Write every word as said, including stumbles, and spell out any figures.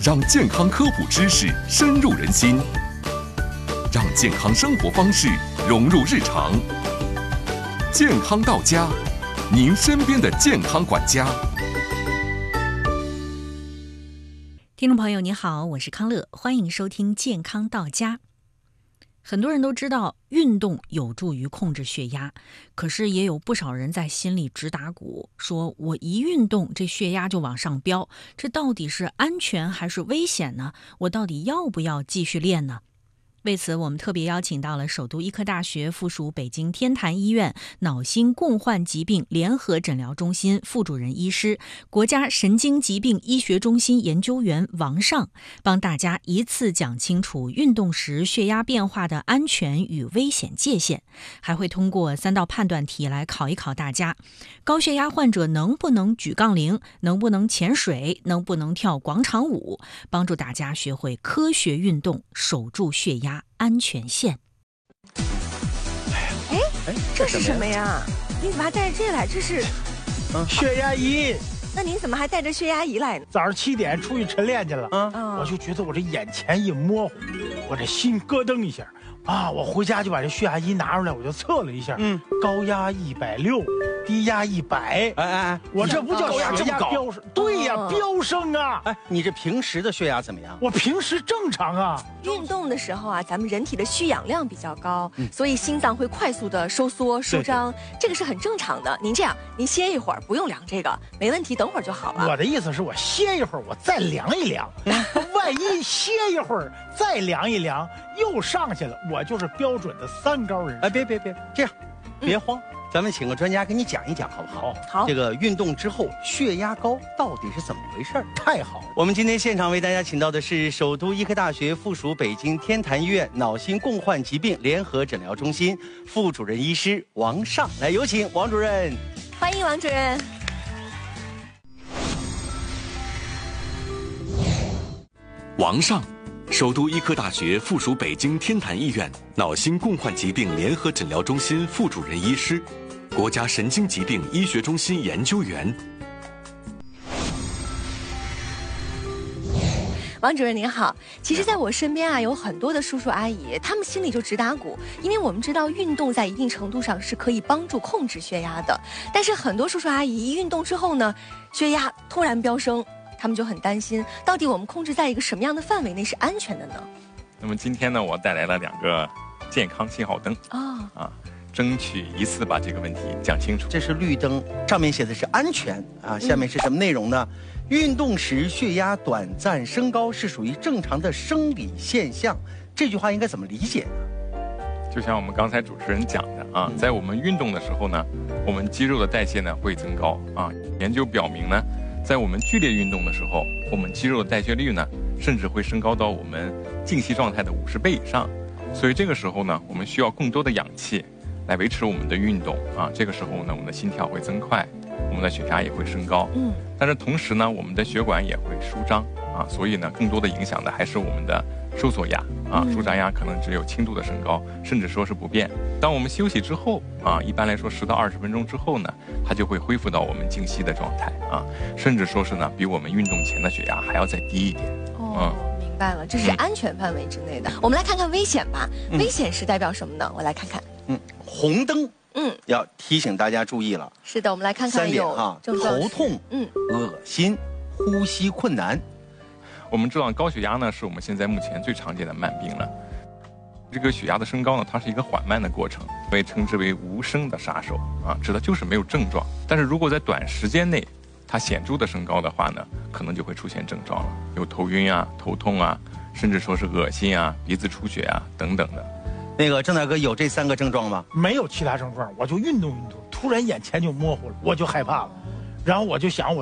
让健康科普知识深入人心，让健康生活方式融入日常。健康到家，您身边的健康管家。 听众朋友你好，我是康乐，欢迎收听健康到家。很多人都知道运动有助于控制血压，可是也有不少人在心里直打鼓，说我一运动这血压就往上飙，这到底是安全还是危险呢？我到底要不要继续练呢？为此，我们特别邀请到了首都医科大学附属北京天坛医院脑心共患疾病联合诊疗中心副主任医师、国家神经疾病医学中心研究员王尚，帮大家一次讲清楚运动时血压变化的安全与危险界限，还会通过三道判断题来考一考大家：高血压患者能不能举杠铃，能不能潜水，能不能跳广场舞，帮助大家学会科学运动，守住血压安全线。 哎哎，这是什么呀？你怎么还带着这来？这是， 嗯，血压仪。 那您怎么还带着血压仪来呢？ 早上七点出去晨练去了， 嗯， 我就觉得我这眼前一模糊，我这心咯噔一下啊！我回家就把这血压仪拿出来，我就测了一下，嗯，高压一百六，低压一百。 哎哎哎， 我这不叫血压飙升？对呀，飙升啊！ 哎，你这平时的血压怎么样？ 我平时正常啊。 运动的时候啊，咱们人体的需氧量比较高，嗯、所以心脏会快速的收缩舒张，这个是很正常的。您这样，您歇一会儿，不用量这个，没问题，等会儿就好了。 我的意思是我歇一会儿，我再量一量，万一歇一会儿再量一量又上去了，我就是标准的三高人。 哎，别别别，这样，别慌。嗯，咱们请个专家给你讲一讲，好不好？ 好。 这个运动之后血压高到底是怎么回事？ 太好了！ 我们今天现场为大家请到的是首都医科大学附属北京天坛医院脑心共患疾病联合诊疗中心副主任医师王尚，来有请王主任。 欢迎王主任。 王尚，首都医科大学附属北京天坛医院脑心共患疾病联合诊疗中心副主任医师，国家神经疾病医学中心研究员。 王主任您好，其实在我身边啊有很多的叔叔阿姨，他们心里就直打鼓，因为我们知道运动在一定程度上是可以帮助控制血压的，但是很多叔叔阿姨一运动之后呢，血压突然飙升，他们就很担心，到底我们控制在一个什么样的范围内是安全的呢？ 那么今天呢，我带来了两个健康信号灯啊、哦、啊，争取一次把这个问题讲清楚。 这是绿灯，上面写的是安全啊，下面是什么内容呢？嗯、运动时血压短暂升高是属于正常的生理现象，这句话应该怎么理解呢？ 就像我们刚才主持人讲的啊，在我们运动的时候呢，我们肌肉的代谢呢会增高啊。研究表明呢，在我们剧烈运动的时候，我们肌肉的代谢率呢，甚至会升高到我们静息状态的五十倍以上。所以这个时候呢，我们需要更多的氧气来维持我们的运动啊。这个时候呢，我们的心跳会增快，我们的血压也会升高。嗯，但是同时呢，我们的血管也会舒张啊，所以呢，更多的影响的还是我们的收缩压啊，舒张压可能只有轻度的升高，甚至说是不变。当我们休息之后啊，一般来说十到二十分钟之后呢，它就会恢复到我们静息的状态啊，甚至说是呢，比我们运动前的血压还要再低一点。 哦，嗯、明白了，这是安全范围之内的。嗯、我们来看看危险吧，嗯、危险是代表什么呢？我来看看。 嗯，红灯。嗯，要提醒大家注意了。 是的，我们来看看有哈，头痛，嗯，恶心，呼吸困难。 我们知道高血压呢是我们现在目前最常见的慢病了。这个血压的升高呢，它是一个缓慢的过程，被称之为无声的杀手啊，指的就是没有症状。但是如果在短时间内它显著的升高的话呢，可能就会出现症状了，有头晕啊、头痛啊，甚至说是恶心啊、鼻子出血啊等等的。 那个郑大哥有这三个症状吗？ 没有其他症状，我就运动运动，突然眼前就模糊了，我就害怕了，然后我就想我